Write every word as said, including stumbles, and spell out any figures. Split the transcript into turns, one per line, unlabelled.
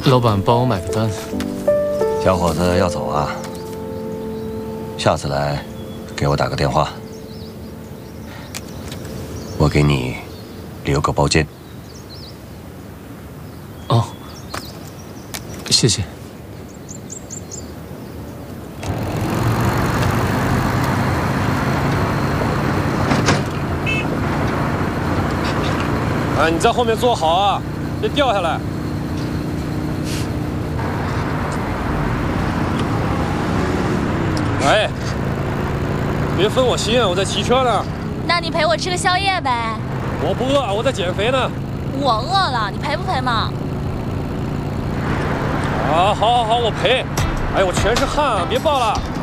老板帮我买个单。
小伙子要走啊？下次来，给我打个电话，我给你留个包间。
哦，谢谢。
哎，你在后面坐好啊，别掉下来。哎，别分我心，我在骑车呢。
那你陪我吃个宵夜呗。
我不饿，我在减肥呢。
我饿了，你陪不陪嘛？
啊，好好好，我陪。哎，我全是汗啊，别抱了。